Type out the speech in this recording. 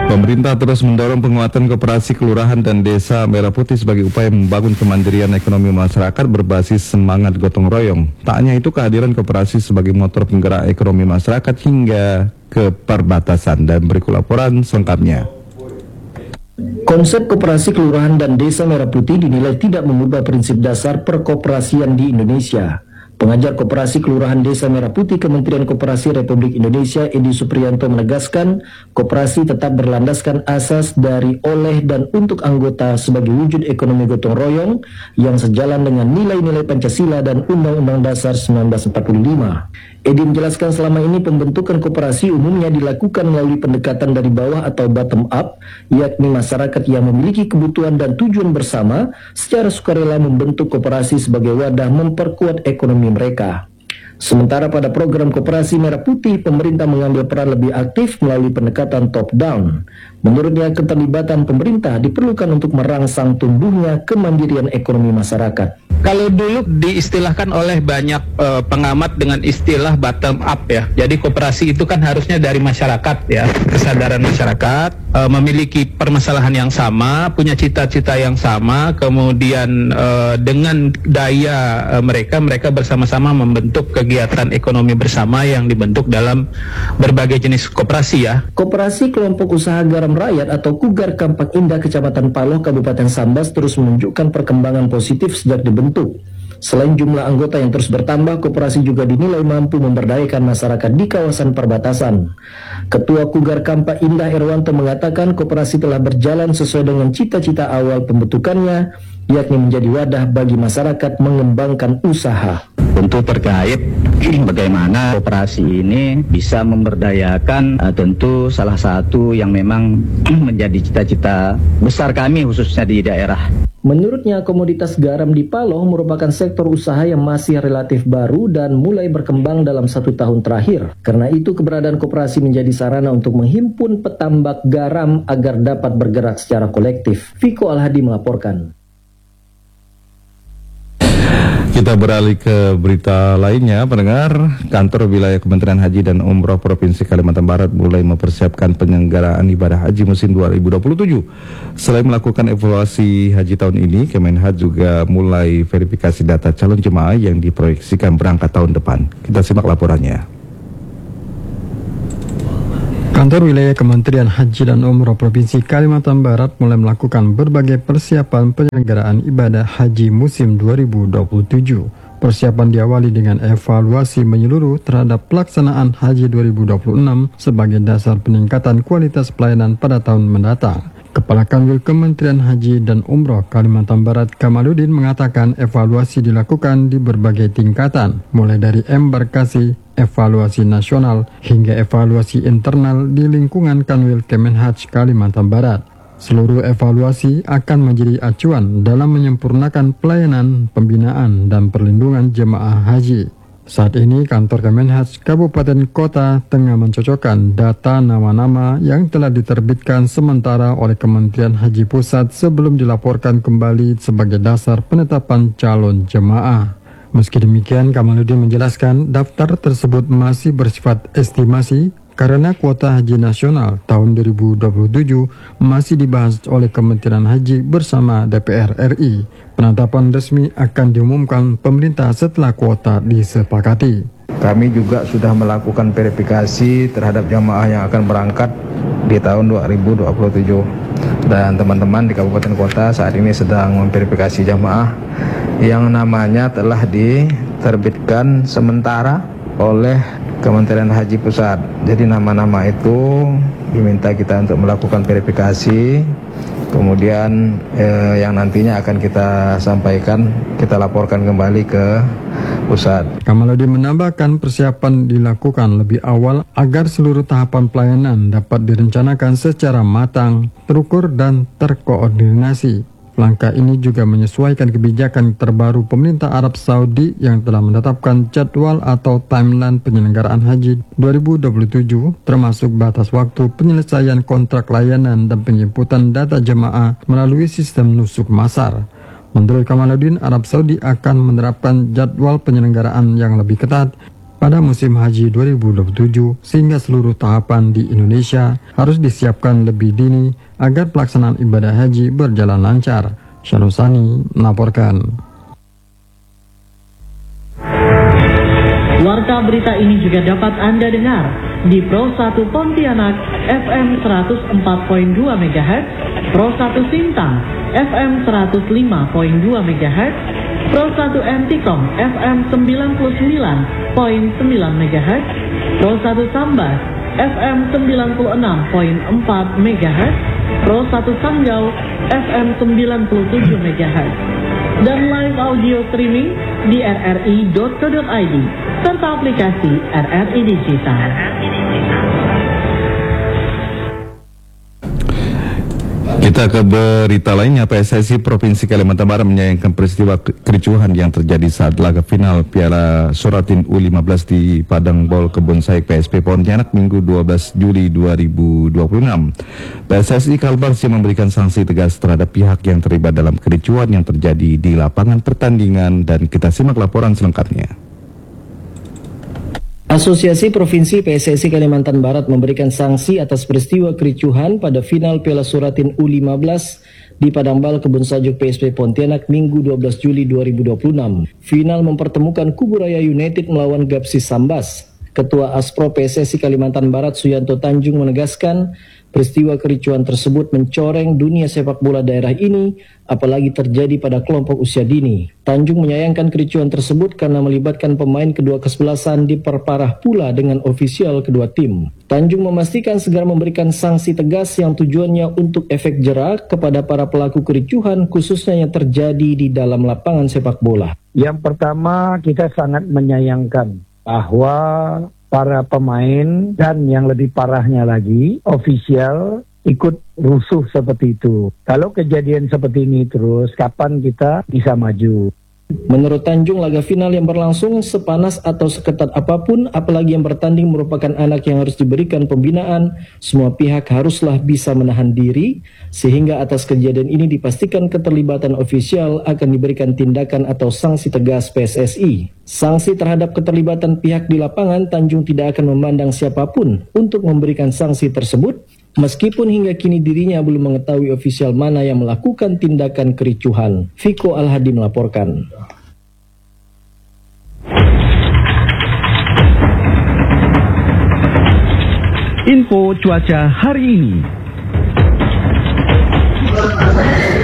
Pemerintah terus mendorong penguatan koperasi kelurahan dan desa Merah Putih sebagai upaya membangun kemandirian ekonomi masyarakat berbasis semangat gotong royong. Tak hanya itu, kehadiran koperasi sebagai motor penggerak ekonomi masyarakat hingga ke perbatasan. Dan berikut laporan selengkapnya. Konsep koperasi kelurahan dan desa Merah Putih dinilai tidak mengubah prinsip dasar perkoperasian di Indonesia. Pengajar Koperasi Kelurahan Desa Merah Putih Kementerian Koperasi Republik Indonesia Edi Supriyanto menegaskan, koperasi tetap berlandaskan asas dari, oleh, dan untuk anggota sebagai wujud ekonomi gotong royong yang sejalan dengan nilai-nilai Pancasila dan Undang-Undang Dasar 1945. Edi menjelaskan selama ini pembentukan koperasi umumnya dilakukan melalui pendekatan dari bawah atau bottom up, yakni masyarakat yang memiliki kebutuhan dan tujuan bersama secara sukarela membentuk koperasi sebagai wadah memperkuat ekonomi mereka. Sementara pada program Koperasi Merah Putih, pemerintah mengambil peran lebih aktif melalui pendekatan top-down. Menurutnya, keterlibatan pemerintah diperlukan untuk merangsang tumbuhnya kemandirian ekonomi masyarakat. Kalau dulu diistilahkan oleh banyak pengamat dengan istilah bottom up ya. Jadi koperasi itu kan harusnya dari masyarakat ya, kesadaran masyarakat, memiliki permasalahan yang sama, punya cita-cita yang sama, kemudian dengan daya mereka bersama-sama membentuk kegiatan ekonomi bersama yang dibentuk dalam berbagai jenis koperasi ya. Koperasi Kelompok Usaha Garam Rakyat atau Kugar Kampak Indah Kecamatan Paloh Kabupaten Sambas terus menunjukkan perkembangan positif sejak dibentuk. Selain jumlah anggota yang terus bertambah, koperasi juga dinilai mampu memberdayakan masyarakat di kawasan perbatasan. Ketua Kugar Kampak Indah Erwanto mengatakan koperasi telah berjalan sesuai dengan cita-cita awal pembentukannya, yakni menjadi wadah bagi masyarakat mengembangkan usaha. Untuk terkait bagaimana koperasi ini bisa memberdayakan, tentu salah satu yang memang menjadi cita-cita besar kami khususnya di daerah. Menurutnya, komoditas garam di Paloh merupakan sektor usaha yang masih relatif baru dan mulai berkembang dalam 1 tahun terakhir. Karena itu, keberadaan koperasi menjadi sarana untuk menghimpun petambak garam agar dapat bergerak secara kolektif. Viko Alhadi melaporkan. Kita beralih ke berita lainnya, pendengar. Kantor Wilayah Kementerian Haji dan Umroh Provinsi Kalimantan Barat mulai mempersiapkan penyelenggaraan ibadah haji musim 2027. Selain melakukan evaluasi haji tahun ini, Kemenhaj juga mulai verifikasi data calon jemaah yang diproyeksikan berangkat tahun depan. Kita simak laporannya. Kantor Wilayah Kementerian Haji dan Umroh Provinsi Kalimantan Barat mulai melakukan berbagai persiapan penyelenggaraan ibadah haji musim 2027. Persiapan diawali dengan evaluasi menyeluruh terhadap pelaksanaan haji 2026 sebagai dasar peningkatan kualitas pelayanan pada tahun mendatang. Kepala Kanwil Kementerian Haji dan Umroh Kalimantan Barat Kamaludin mengatakan evaluasi dilakukan di berbagai tingkatan, mulai dari embarkasi, evaluasi nasional, hingga evaluasi internal di lingkungan Kanwil Kemenhaj Kalimantan Barat. Seluruh evaluasi akan menjadi acuan dalam menyempurnakan pelayanan, pembinaan, dan perlindungan jemaah haji. Saat ini kantor Kemenhaj Kabupaten Kota tengah mencocokkan data nama-nama yang telah diterbitkan sementara oleh Kementerian Haji Pusat sebelum dilaporkan kembali sebagai dasar penetapan calon jemaah. Meski demikian, Kamaludin menjelaskan daftar tersebut masih bersifat estimasi karena kuota haji nasional tahun 2027 masih dibahas oleh Kementerian Haji bersama DPR RI. Penetapan resmi akan diumumkan pemerintah setelah kuota disepakati. Kami juga sudah melakukan verifikasi terhadap jamaah yang akan berangkat di tahun 2027. Dan teman-teman di Kabupaten Kota saat ini sedang memverifikasi jamaah yang namanya telah diterbitkan sementara oleh Kementerian Haji Pusat. Jadi nama-nama itu diminta kita untuk melakukan verifikasi, kemudian yang nantinya akan kita sampaikan, kita laporkan kembali ke pusat. Kamaludin menambahkan persiapan dilakukan lebih awal agar seluruh tahapan pelayanan dapat direncanakan secara matang, terukur, dan terkoordinasi. Langkah ini juga menyesuaikan kebijakan terbaru pemerintah Arab Saudi yang telah menetapkan jadwal atau timeline penyelenggaraan haji 2027, termasuk batas waktu penyelesaian kontrak layanan dan penjemputan data jemaah melalui sistem nusuk masar. Menurut Kamaludin, Arab Saudi akan menerapkan jadwal penyelenggaraan yang lebih ketat pada musim haji 2027 sehingga seluruh tahapan di Indonesia harus disiapkan lebih dini agar pelaksanaan ibadah haji berjalan lancar. Syarusani melaporkan. Warta berita ini juga dapat Anda dengar di Pro 1 Pontianak FM 104.2 MHz, Pro 1 Sintang FM 105.2 MHz, Pro 1 Antikom FM 99.9 MHz, Pro 1 Sambas FM 96.4 MHz, Pro 1 Sanggau FM 97 MHz, dan live audio streaming di rri.co.id serta aplikasi RRI Digital. Kita ke berita lainnya. PSSI Provinsi Kalimantan Barat menyayangkan peristiwa kericuhan yang terjadi saat laga final Piala Suratin U15 di Padang Bol Kebun Saik PSP Pontianak Minggu 12 Juli 2026. PSSI Kalbar siap memberikan sanksi tegas terhadap pihak yang terlibat dalam kericuhan yang terjadi di lapangan pertandingan, dan kita simak laporan selengkapnya. Asosiasi Provinsi PSSI Kalimantan Barat memberikan sanksi atas peristiwa kericuhan pada final Piala Suratin U15 di Padangbal Kebun Sajuk PSP Pontianak Minggu 12 Juli 2026. Final mempertemukan Kubu Raya United melawan Gapsis Sambas. Ketua Aspro PSSI Kalimantan Barat Suyanto Tanjung menegaskan peristiwa kericuhan tersebut mencoreng dunia sepak bola daerah ini, apalagi terjadi pada kelompok usia dini. Tanjung menyayangkan kericuhan tersebut karena melibatkan pemain kedua kesebelasan diperparah pula dengan ofisial kedua tim. Tanjung memastikan segera memberikan sanksi tegas yang tujuannya untuk efek jera kepada para pelaku kericuhan, khususnya yang terjadi di dalam lapangan sepak bola. Yang pertama, kita sangat menyayangkan bahwa para pemain dan yang lebih parahnya lagi, ofisial ikut rusuh seperti itu. Kalau kejadian seperti ini terus, kapan kita bisa maju? Menurut Tanjung, laga final yang berlangsung sepanas atau seketat apapun, apalagi yang bertanding merupakan anak yang harus diberikan pembinaan, semua pihak haruslah bisa menahan diri, sehingga atas kejadian ini dipastikan keterlibatan ofisial akan diberikan tindakan atau sanksi tegas PSSI. Sanksi terhadap keterlibatan pihak di lapangan, Tanjung tidak akan memandang siapapun untuk memberikan sanksi tersebut, meskipun hingga kini dirinya belum mengetahui ofisial mana yang melakukan tindakan kericuhan. Viko Al-Hadi melaporkan. Info cuaca hari ini.